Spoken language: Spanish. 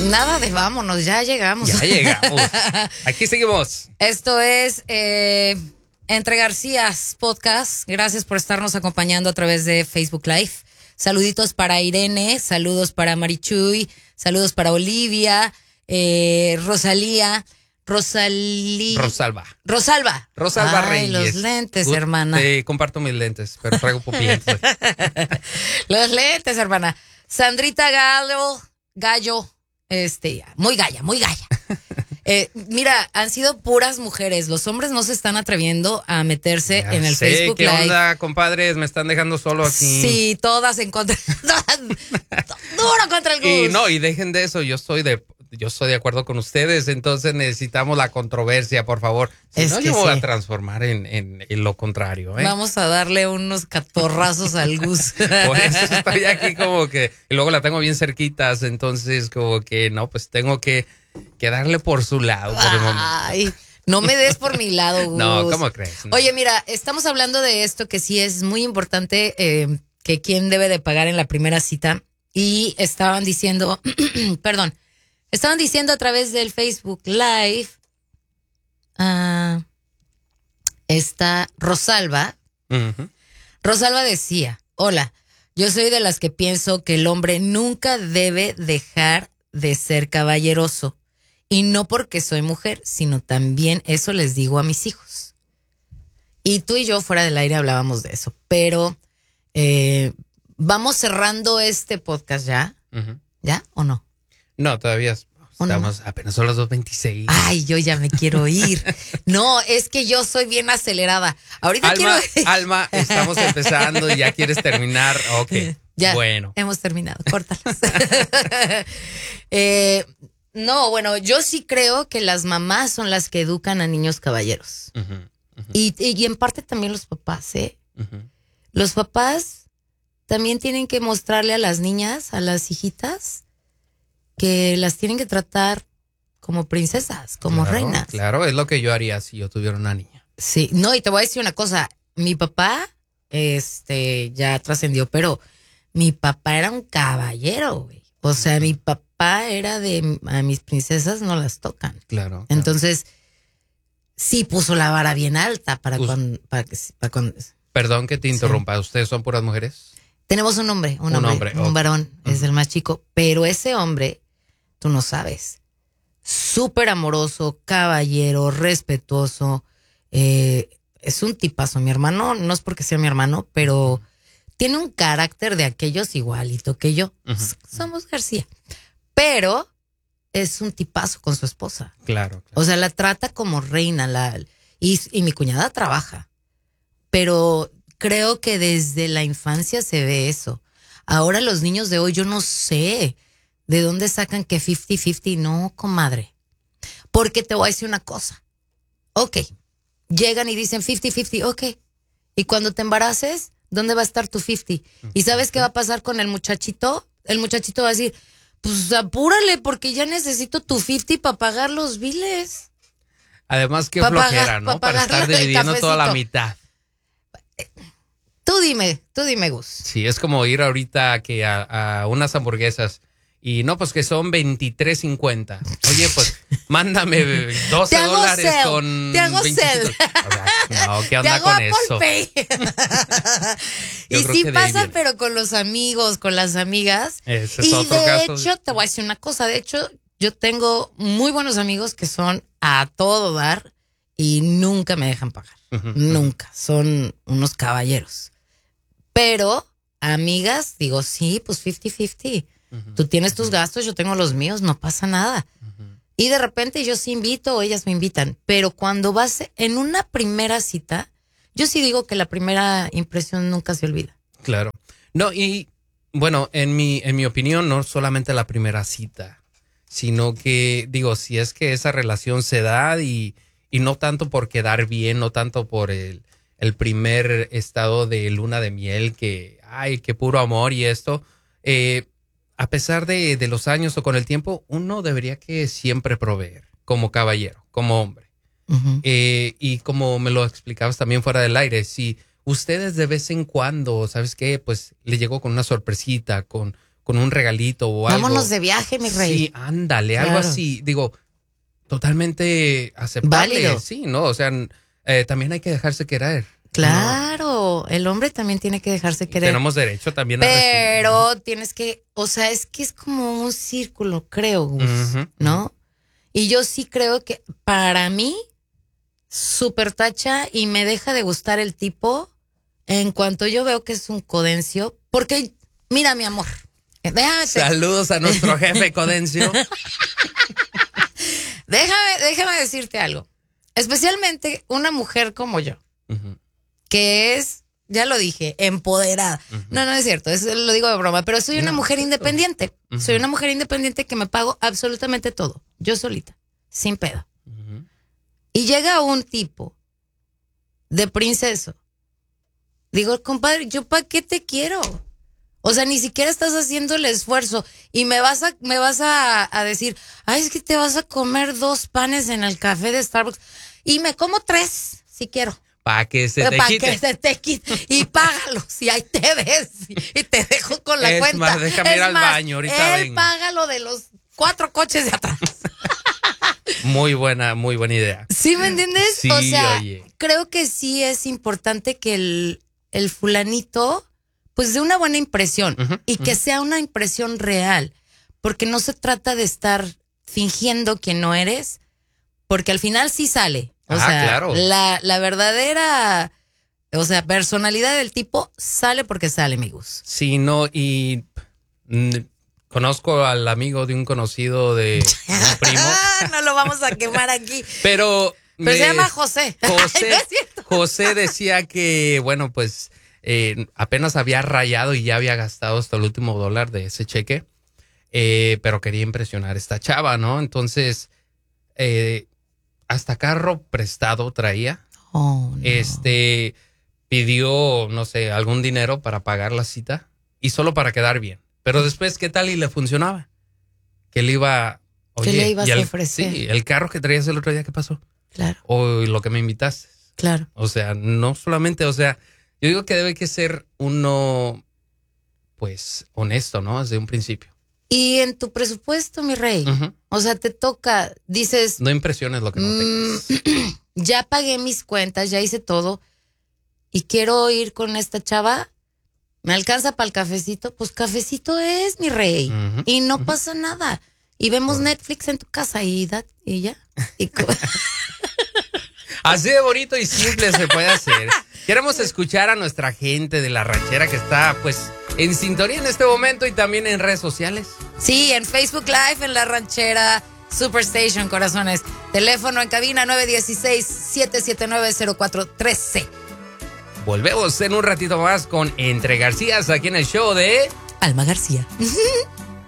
Nada de vámonos, ya llegamos. Ya llegamos. Aquí seguimos. Esto es Entre Garcías Podcast. Gracias por estarnos acompañando a través de Facebook Live. Saluditos para Irene, saludos para Marichuy, saludos para Olivia, Rosalba. Rosalba Ay, Reyes. los lentes, hermana. Te comparto mis lentes, pero traigo pupilentes. Los lentes, hermana. Sandrita Gallo, muy galla. Mira, han sido puras mujeres. Los hombres no se están atreviendo a meterse Ya en el sé, Facebook ¿qué Live. onda, compadres? Me están dejando solo aquí. Sí, todas en contra. Duro contra el Gus. Y dejen de eso. Yo estoy de acuerdo con ustedes. Entonces necesitamos la controversia, por favor. Si no, yo me voy a transformar en lo contrario. Vamos a darle unos catorrazos al Gus. Por eso estoy aquí como que. Y luego la tengo bien cerquitas. Entonces, como que no, pues tengo que darle por su lado. Ay, no me des por mi lado, Gus. No, ¿cómo crees? No. Oye, mira, estamos hablando de esto que sí es muy importante, que quién debe de pagar en la primera cita. Y estaban diciendo, estaban diciendo a través del Facebook Live, está Rosalba. Uh-huh. Rosalba decía, hola, yo soy de las que pienso que el hombre nunca debe dejar de ser caballeroso. Y no porque soy mujer, sino también eso les digo a mis hijos. Y tú y yo fuera del aire hablábamos de eso. Pero vamos cerrando este podcast ya. Uh-huh. ¿Ya o no? No, todavía estamos apenas son las 2:26. Ay, yo ya me quiero ir. No, es que yo soy bien acelerada. Ahorita Alma, estamos empezando y ya quieres terminar. Ok, ya, bueno. Hemos terminado, córtalas. No, bueno, yo sí creo que las mamás son las que educan a niños caballeros. Uh-huh, uh-huh. Y en parte también los papás, ¿eh? Uh-huh. Los papás también tienen que mostrarle a las niñas, a las hijitas, que las tienen que tratar como princesas, como reinas. Claro, es lo que yo haría si yo tuviera una niña. Sí, no, y te voy a decir una cosa. Mi papá, ya trascendió, pero mi papá era un caballero, güey. O sea, mi papá era a mis princesas no las tocan. Claro. Entonces, sí puso la vara bien alta para cuando. Perdón que te interrumpa. ¿Ustedes son puras mujeres? Tenemos un hombre, un varón, es el más chico, pero ese hombre, tú no sabes, súper amoroso, caballero, respetuoso, es un tipazo. Mi hermano, no es porque sea mi hermano, pero tiene un carácter de aquellos igualito que yo. Uh-huh. Somos García, pero es un tipazo con su esposa. Claro. O sea, la trata como reina, y mi cuñada trabaja, pero creo que desde la infancia se ve eso. Ahora los niños de hoy, yo no sé de dónde sacan que 50-50. No, comadre. Porque te voy a decir una cosa. Ok, llegan y dicen 50-50, ok. Y cuando te embaraces, ¿dónde va a estar tu 50? ¿Y sabes qué va a pasar con el muchachito? El muchachito va a decir, pues apúrale porque ya necesito tu 50 para pagar los biles. Además, qué flojera, ¿no? Para estar dividiendo toda la mitad. Tú dime, Gus. Sí, es como ir ahorita a unas hamburguesas y no, pues que son $23.50. Oye, pues mándame $12 con te hago 25. cel. No, ¿qué onda con eso? Y sí pasa, pero con los amigos, con las amigas. Ese es otro caso. De hecho, te voy a decir una cosa. De hecho, yo tengo muy buenos amigos que son a todo dar y nunca me dejan pagar. Uh-huh. Nunca. Son unos caballeros. Pero, amigas, digo, sí, pues 50-50. Uh-huh. Tú tienes tus gastos, yo tengo los míos, no pasa nada. Uh-huh. Y de repente yo sí invito o ellas me invitan. Pero cuando vas en una primera cita, yo sí digo que la primera impresión nunca se olvida. Claro. No, y bueno, en mi opinión, no solamente la primera cita, sino que, digo, si es que esa relación se da y no tanto por quedar bien, no tanto por el primer estado de luna de miel, que, ay, qué puro amor y esto, a pesar de los años o con el tiempo, uno debería que siempre proveer como caballero, como hombre. Uh-huh. Y como me lo explicabas también fuera del aire, si ustedes de vez en cuando, ¿sabes qué? Pues le llegó con una sorpresita, con con un regalito o algo. Vámonos de viaje, mi rey. Sí, ándale, Claro. algo así. Digo, totalmente aceptable. Válido. Sí, ¿no? O sea, también hay que dejarse querer. Claro, el hombre también tiene que dejarse querer. Tenemos derecho también a recibir. Pero tienes que, o sea, es que es como un círculo, creo, Gus, Ujú. ¿no? Y yo sí creo que para mí, súper tacha y me deja de gustar el tipo en cuanto yo veo que es un codencio. Porque, mira, mi amor, déjame, Saludos a nuestro jefe Codencio. déjame decirte algo. Especialmente una mujer como yo, Ujú. que es, ya lo dije, empoderada. No es cierto, eso lo digo de broma, pero soy una No, mujer es cierto. independiente. Ujú. Soy una mujer independiente que me pago absolutamente todo, yo solita, sin pedo. Ujú. Y llega un tipo de princeso. Digo, compadre, ¿yo para qué te quiero? O sea, ni siquiera estás haciendo el esfuerzo y me vas a decir, ay, es que te vas a comer 2 panes en el café de Starbucks y me como 3 si quiero. Para que se te Para quite. que se te quite y págalo si ahí te ves y te dejo con la Es cuenta. más, déjame ir al baño, ahorita él vengo. paga lo de los 4 coches de atrás. Muy buena idea. ¿Sí me entiendes? Sí, o sea, oye. creo que sí es importante que el fulanito pues dé una buena impresión Ujú, y que sea una impresión real, porque no se trata de estar fingiendo que no eres, porque al final sí sale. O sea, Claro. la verdadera, o sea, personalidad del tipo sale porque sale, amigos. Sí, no, y conozco al amigo de un conocido de un primo, No lo vamos a quemar aquí. pero Pero se llama José. Ay, no es cierto. José decía que, bueno, pues apenas había rayado y ya había gastado hasta el último dólar de ese cheque, pero quería impresionar a esta chava, ¿no? Entonces, hasta carro prestado traía. Oh, no. Pidió, no sé, algún dinero para pagar la cita y solo para quedar bien. Pero después, ¿qué tal? Y le funcionaba. Que le iba... ¿Qué le ibas y a ofrecer? Sí, el carro que traías el otro día, ¿qué pasó? Claro, O lo que me invitaste. claro. O sea, no solamente, o sea, yo digo que debe que ser uno, pues, honesto, ¿no? Desde un principio. Y en tu presupuesto, mi rey, Ujú. o sea, te toca, dices, No impresiones lo que no tengas. ya pagué mis cuentas, ya hice todo y quiero ir con esta chava, ¿me alcanza para el cafecito? Pues cafecito es, mi rey, Ujú, y no pasa nada. Y vemos Netflix en tu casa y ya. Y Así de bonito y simple se puede hacer. Queremos escuchar a nuestra gente de la ranchera que está, pues, en sintonía en este momento y también en redes sociales. sí, en Facebook Live, en La Ranchera Superstation, corazones. Teléfono en cabina 916-779-0413. Volvemos en un ratito más con Entre Garcías aquí en el show de... Alma García.